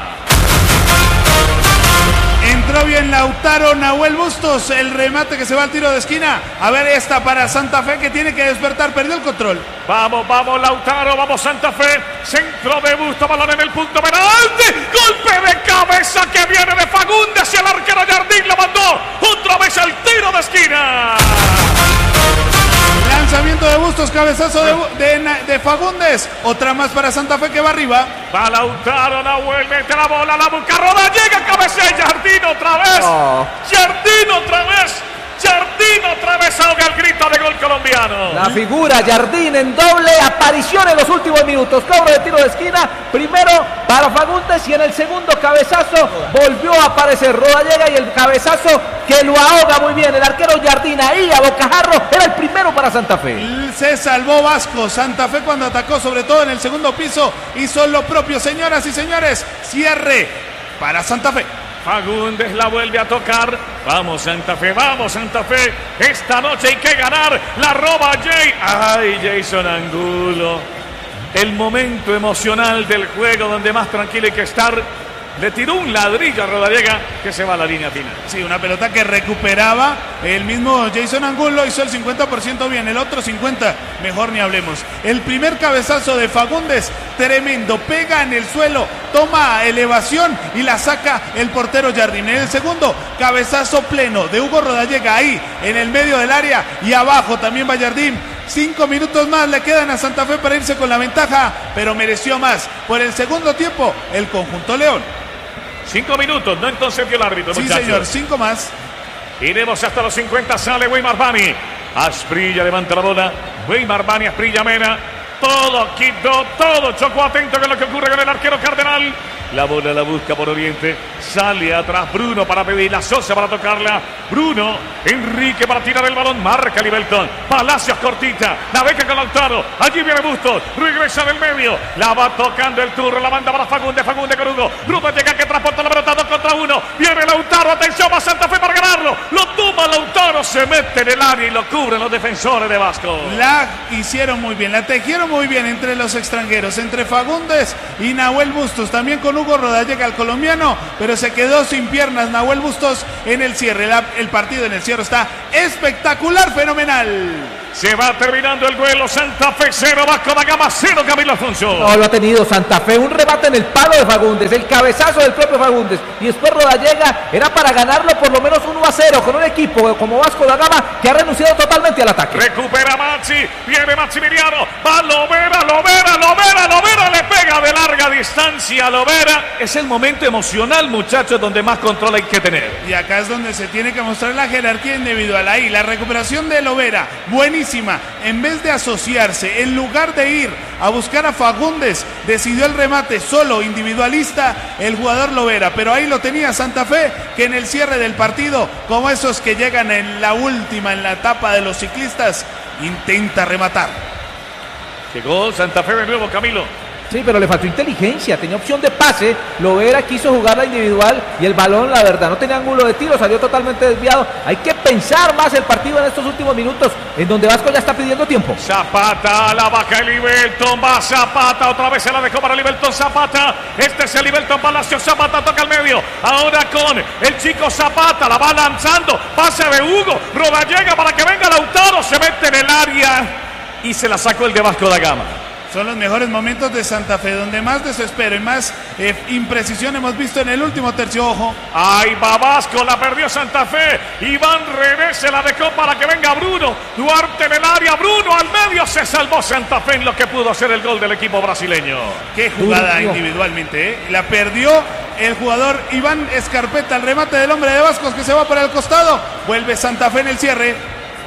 Entró bien Lautaro, Nahuel Bustos, el remate que se va al tiro de esquina. A ver esta para Santa Fe que tiene que despertar, perdió el control. Vamos, vamos Lautaro, vamos Santa Fe. Centro de Bustos, balón en el punto penalti. Golpe de cabeza que viene de Fagundes y el arquero Jardín lo mandó otra vez al tiro de esquina. Lanzamiento de Bustos, cabezazo de, de, de Fagundes. Otra más para Santa Fe que va arriba. Va Lautaro, Nahuel, mete la bola, la busca, roda, llega, cabecea, Jardín otra vez. Oh. Jardín otra vez. Jardín otra vez ahoga el grito de gol colombiano. La figura Jardín en doble aparición en los últimos minutos. Cobro de tiro de esquina. Primero para Fagundes y en el segundo cabezazo volvió a aparecer Rodallega y el cabezazo que lo ahoga muy bien el arquero Jardín ahí a bocajarro. Era el primero para Santa Fe. Se salvó Vasco. Santa Fe cuando atacó sobre todo en el segundo piso hizo lo propio. Señoras y señores, cierre para Santa Fe. Fagundes la vuelve a tocar. Vamos Santa Fe, vamos Santa Fe. Esta noche hay que ganar. La roba Jay. Ay, Jason Angulo. El momento emocional del juego donde más tranquilo hay que estar. Le tiró un ladrillo a Rodallega que se va a la línea final. Sí, una pelota que recuperaba el mismo Jason Angulo, hizo el cincuenta por ciento bien, el otro cincuenta por ciento mejor ni hablemos. El primer cabezazo de Fagundes, tremendo, pega en el suelo, toma elevación y la saca el portero Jardín. En el segundo, cabezazo pleno de Hugo Rodallega ahí en el medio del área y abajo también va Jardín. Cinco minutos más le quedan a Santa Fe para irse con la ventaja, pero mereció más. Por el segundo tiempo, el conjunto León. Cinco minutos, no entonces vio el árbitro, sí, muchachos. Señor, cinco más. Iremos hasta los cincuenta, sale Weimar Bani. Asprilla levanta la bola. Weimar Bania, Esprilla Mena. Todo Quito, todo Choco atento con lo que ocurre con el arquero Cardenal. La bola la busca por Oriente. Sale atrás Bruno para pedirla. Sosa para tocarla. Bruno. Enrique para tirar el balón. Marca Libelton. Palacios cortita. La beca con Lautaro. Allí viene Bustos. Regresa del medio. La va tocando el turno. La manda para Fagunde. Fagunde con Hugo. Bruno llega que transporta la pelota. Dos contra uno. Viene Lautaro. Atención a Santa Fe para ganarlo. Lo toma Lautaro. Se mete en el área y lo cubren los defensores de Vasco. La hicieron muy bien. La tejieron muy bien entre los extranjeros. Entre Fagundes y Nahuel Bustos. También con Hugo Rodallega, el colombiano, pero se quedó sin piernas Nahuel Bustos en el cierre. La, el partido en el cierre está espectacular, fenomenal. Se va terminando el duelo. Santa Fe cero, Vasco da Gama cero, Camilo Alfonso. No, lo ha tenido Santa Fe. Un rebate en el palo de Fagundes, el cabezazo del propio Fagundes. Y después Rodallega era para ganarlo por lo menos uno a cero con un equipo como Vasco da Gama que ha renunciado totalmente al ataque. Recupera Maxi, viene Maximiliano, va Lovera, Lovera, Lovera, Lovera, le pega de larga distancia a Lovera. Es el momento emocional, muchachos, donde más control hay que tener. Y acá es donde se tiene que mostrar la jerarquía individual. Ahí, la recuperación de Lovera, buenísima. En vez de asociarse, en lugar de ir a buscar a Fagundes, decidió el remate solo, individualista, el jugador Lovera. Pero ahí lo tenía Santa Fe, que en el cierre del partido, como esos que llegan en la última, en la etapa de los ciclistas, intenta rematar. Llegó Santa Fe de nuevo, Camilo. Sí, pero le faltó inteligencia, tenía opción de pase, Lovera quiso jugar la individual y el balón, la verdad, no tenía ángulo de tiro, salió totalmente desviado. Hay que pensar más el partido en estos últimos minutos, en donde Vasco ya está pidiendo tiempo. Zapata, la baja el Libelton, va Zapata, otra vez se la dejó para Libelton, Zapata, este es el Libelton Palacio, Zapata toca al medio, ahora con el chico Zapata, la va lanzando, pase de Hugo, Rodallega para que venga Lautaro, se mete en el área y se la sacó el de Vasco da Gama. Son los mejores momentos de Santa Fe, donde más desespero y más eh, imprecisión hemos visto en el último tercio. Ojo. Ahí va Vasco, la perdió Santa Fe. Iván René se la dejó para que venga Bruno. Duarte en el área, Bruno al medio. Se salvó Santa Fe en lo que pudo hacer el gol del equipo brasileño. Qué jugada individualmente, ¿eh? La perdió el jugador Iván Escarpeta, el remate del hombre de Vascos que se va para el costado. Vuelve Santa Fe en el cierre.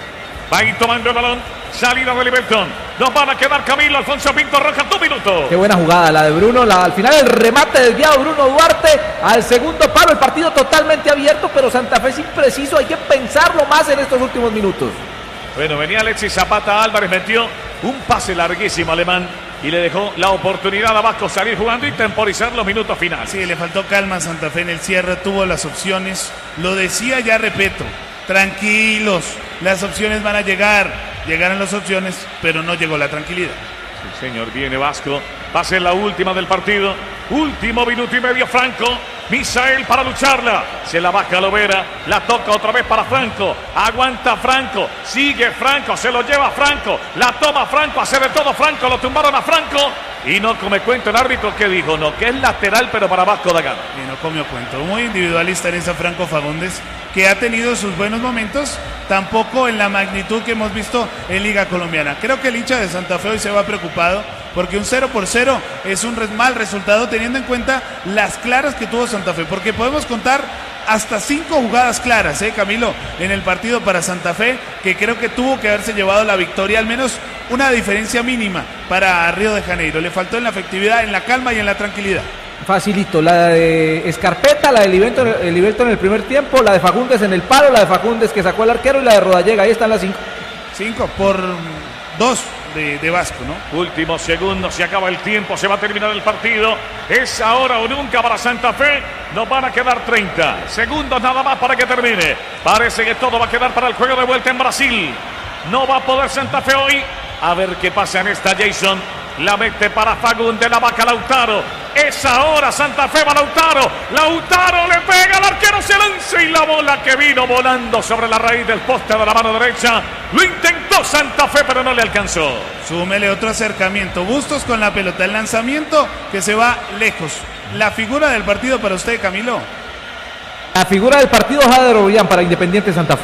Va ahí tomando el balón. Salida de Libelton. Nos van a quedar Camilo Alfonso Pinto Roja, dos minutos. Qué buena jugada la de Bruno. La, al final el remate desviado Bruno Duarte al segundo palo. El partido totalmente abierto, pero Santa Fe es impreciso. Hay que pensarlo más en estos últimos minutos. Bueno, venía Alexis Zapata, Álvarez metió un pase larguísimo alemán y le dejó la oportunidad a Vasco salir jugando y temporizar los minutos finales. Sí, le faltó calma a Santa Fe en el cierre, tuvo las opciones. Lo decía, ya repito, tranquilos, las opciones van a llegar. Llegaron las opciones, pero no llegó la tranquilidad. Sí, señor, viene Vasco. Va a ser la última del partido. Último minuto y medio, Franco. Misael para lucharla. Se la baja Lovera. La toca otra vez para Franco. Aguanta Franco. Sigue Franco. Se lo lleva Franco. La toma Franco. Hace de todo Franco. Lo tumbaron a Franco. Y no come cuento el árbitro que dijo, no, que es lateral, pero para Vasco da Gama. Y no comió cuento. Muy individualista en esa Franco Fagundes, que ha tenido sus buenos momentos, tampoco en la magnitud que hemos visto en Liga Colombiana. Creo que el hincha de Santa Fe hoy se va preocupado, porque un cero por cero es un mal resultado teniendo en cuenta las claras que tuvo Santa Fe, porque podemos contar hasta cinco jugadas claras, ¿eh, Camilo? En el partido para Santa Fe, que creo que tuvo que haberse llevado la victoria, al menos una diferencia mínima para Río de Janeiro. Le faltó en la efectividad, en la calma y en la tranquilidad. Facilito, la de Escarpeta, la de Libelton, el Libelton en el primer tiempo, la de Fagundes en el palo, la de Fagundes que sacó el arquero y la de Rodallega, ahí están las cinco. Cinco por dos de, de Vasco, ¿no? Últimos segundos, se acaba el tiempo, se va a terminar el partido. Es ahora o nunca para Santa Fe. Nos van a quedar treinta segundos nada más para que termine. Parece que todo va a quedar para el juego de vuelta en Brasil. No va a poder Santa Fe hoy. A ver qué pasa en esta, Jason. La mete para Fagundes, la vaca Lautaro. Es ahora Santa Fe va Lautaro. Lautaro le pega al arquero, se lanza y la bola que vino volando sobre la raíz del poste de la mano derecha. Lo intentó Santa Fe, pero no le alcanzó. Súmele otro acercamiento. Bustos con la pelota. El lanzamiento que se va lejos. La figura del partido para usted, Camilo. La figura del partido, Jader Ollán para Independiente Santa Fe.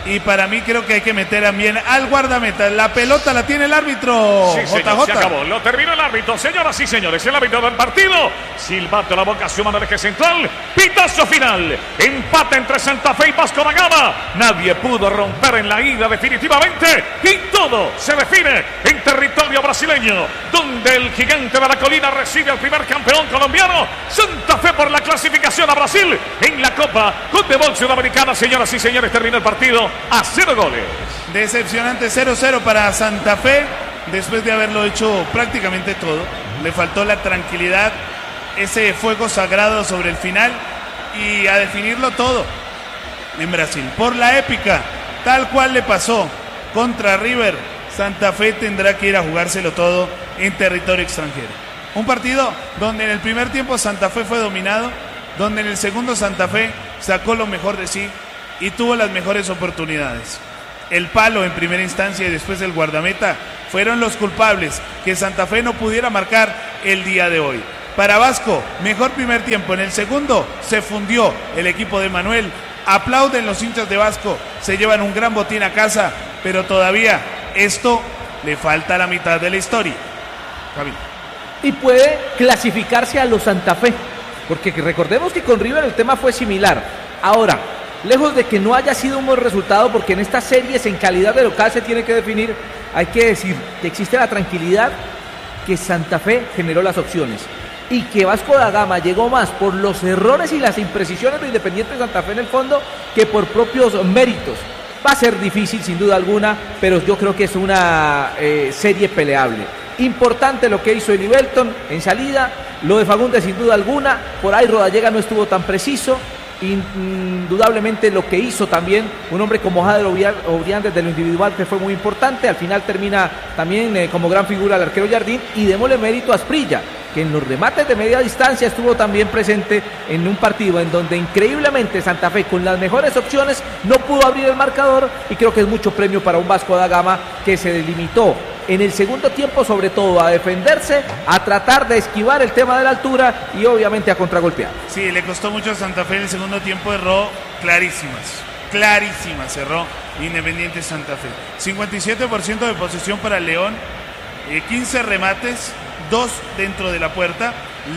y para mí creo que hay que meter también al guardameta. La pelota la tiene el árbitro. Sí, señor, J J. se acabó. Lo terminó el árbitro. Señoras y señores, el árbitro del partido. Silbato la boca, su mano al eje central. Pitazo final. Empate entre Santa Fe y Vasco da Gama. Nadie pudo romper en la ida definitivamente. Y todo se define en territorio brasileño, donde el gigante de la colina recibe al primer campeón colombiano. Santa Fe por la clasificación a Brasil en la Copa Conmebol Sudamericana. Señoras y señores, terminó el partido a cero goles. Decepcionante cero cero para Santa Fe, después de haberlo hecho prácticamente todo. Le faltó la tranquilidad, ese fuego sagrado sobre el final y a definirlo todo en Brasil. Por la épica, tal cual le pasó contra River, Santa Fe tendrá que ir a jugárselo todo en territorio extranjero. Un partido donde en el primer tiempo Santa Fe fue dominado, donde en el segundo Santa Fe sacó lo mejor de sí y tuvo las mejores oportunidades. El palo en primera instancia y después el guardameta fueron los culpables que Santa Fe no pudiera marcar el día de hoy. Para Vasco, mejor primer tiempo. En el segundo se fundió el equipo de Manuel. Aplauden los hinchas de Vasco, se llevan un gran botín a casa, pero todavía esto le falta la mitad de la historia. Javi. Y puede clasificarse a los Santa Fe, porque recordemos que con River el tema fue similar. Ahora, lejos de que no haya sido un buen resultado, porque en estas series en calidad de local se tiene que definir, hay que decir que existe la tranquilidad que Santa Fe generó las opciones y que Vasco da Gama llegó más por los errores y las imprecisiones de Independiente Santa Fe en el fondo que por propios méritos. Va a ser difícil sin duda alguna, pero yo creo que es una eh, serie peleable. Importante lo que hizo Eli Belton en salida, lo de Fagundes sin duda alguna, por ahí Rodallega no estuvo tan preciso. Indudablemente lo que hizo también un hombre como Jader Obrián desde lo individual, que fue muy importante. Al final termina también eh, como gran figura el arquero Jardín, y démosle mérito a Asprilla, que en los remates de media distancia estuvo también presente en un partido en donde increíblemente Santa Fe con las mejores opciones no pudo abrir el marcador, y creo que es mucho premio para un Vasco da Gama que se delimitó en el segundo tiempo sobre todo a defenderse, a tratar de esquivar el tema de la altura y obviamente a contragolpear. Sí, le costó mucho a Santa Fe en el segundo tiempo, erró clarísimas, clarísimas cerró Independiente Santa Fe. cincuenta y siete por ciento de posesión para León, eh, quince remates, dos dentro de la puerta.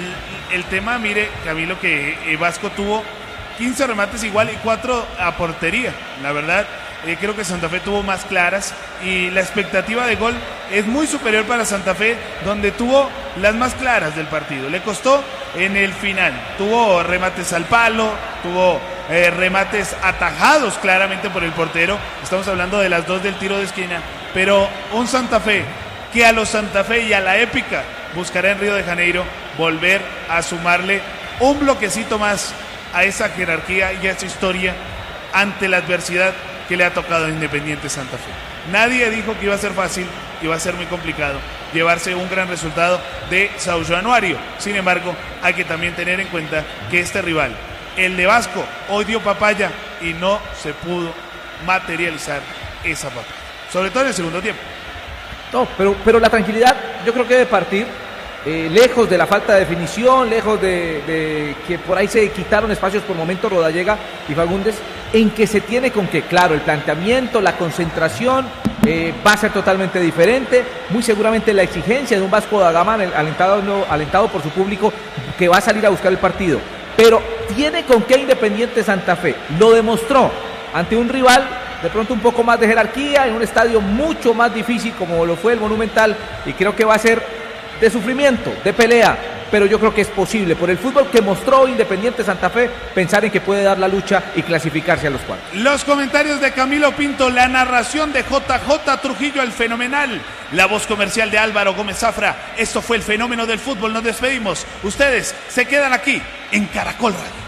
El tema, mire, Camilo, que eh, Vasco tuvo quince remates igual y cuatro a portería. La verdad, eh, creo que Santa Fe tuvo más claras y la expectativa de gol es muy superior para Santa Fe, donde tuvo las más claras del partido. Le costó en el final, tuvo remates al palo, tuvo eh, remates atajados claramente por el portero. Estamos hablando de las dos del tiro de esquina, pero un Santa Fe que a los Santa Fe y a la épica buscará en Río de Janeiro volver a sumarle un bloquecito más a esa jerarquía y a esa historia ante la adversidad que le ha tocado a Independiente Santa Fe. Nadie dijo que iba a ser fácil, iba a ser muy complicado llevarse un gran resultado de São Januario. Sin embargo, hay que también tener en cuenta que este rival, el de Vasco, hoy dio papaya y no se pudo materializar esa papaya, sobre todo en el segundo tiempo. No, pero, pero la tranquilidad yo creo que debe partir eh, lejos de la falta de definición, lejos de, de que por ahí se quitaron espacios por momentos Rodallega y Fagundes, en que se tiene con que, claro, el planteamiento, la concentración eh, va a ser totalmente diferente, muy seguramente la exigencia de un Vasco da Gama alentado, no, alentado por su público, que va a salir a buscar el partido, pero tiene con qué Independiente Santa Fe, lo demostró ante un rival de pronto un poco más de jerarquía, en un estadio mucho más difícil como lo fue el Monumental, y creo que va a ser de sufrimiento, de pelea, pero yo creo que es posible, por el fútbol que mostró Independiente Santa Fe, pensar en que puede dar la lucha y clasificarse a los cuartos. Los comentarios de Camilo Pinto, la narración de J J Trujillo, el fenomenal, la voz comercial de Álvaro Gómez Zafra. Esto fue el fenómeno del fútbol, nos despedimos. Ustedes se quedan aquí en Caracol Radio.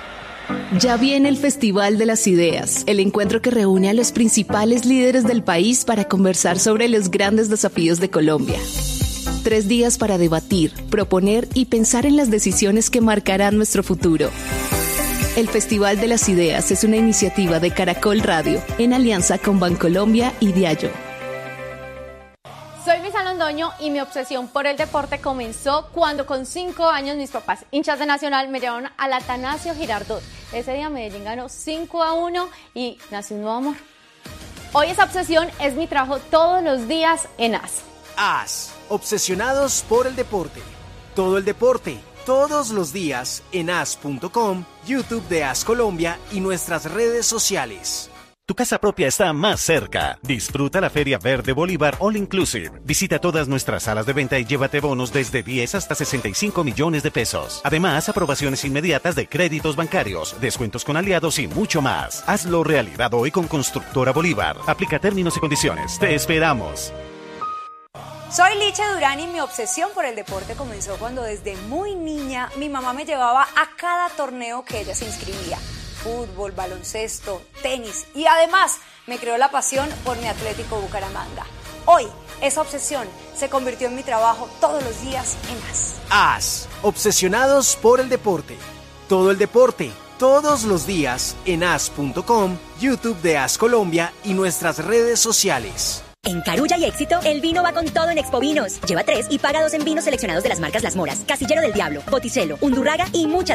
Ya viene el Festival de las Ideas, el encuentro que reúne a los principales líderes del país para conversar sobre los grandes desafíos de Colombia. Tres días para debatir, proponer y pensar en las decisiones que marcarán nuestro futuro. El Festival de las Ideas es una iniciativa de Caracol Radio, en alianza con Bancolombia y Diallo. Soy Luisa Londoño y mi obsesión por el deporte comenzó cuando con cinco años mis papás, hinchas de Nacional, me llevaron al Atanasio Girardot. Ese día Medellín ganó cinco a uno y nació un nuevo amor. Hoy esa obsesión es mi trabajo todos los días en A S. A S, obsesionados por el deporte. Todo el deporte, todos los días en A S punto com, YouTube de A S Colombia y nuestras redes sociales. Tu casa propia está más cerca. Disfruta la Feria Verde Bolívar All Inclusive. Visita todas nuestras salas de venta y llévate bonos desde diez hasta sesenta y cinco millones de pesos. Además, aprobaciones inmediatas de créditos bancarios, descuentos con aliados y mucho más. Hazlo realidad hoy con Constructora Bolívar. Aplica términos y condiciones. Te esperamos. Soy Liche Durán y mi obsesión por el deporte comenzó cuando desde muy niña mi mamá me llevaba a cada torneo que ella se inscribía. Fútbol, baloncesto, tenis y además me creó la pasión por mi Atlético Bucaramanga. Hoy, esa obsesión se convirtió en mi trabajo todos los días en A S. A S, obsesionados por el deporte. Todo el deporte, todos los días en A S punto com, YouTube de A S Colombia y nuestras redes sociales. En Carulla y Éxito, el vino va con todo en Expo Vinos. Lleva tres y paga dos en vinos seleccionados de las marcas Las Moras, Casillero del Diablo, Botticelo, Undurraga y muchas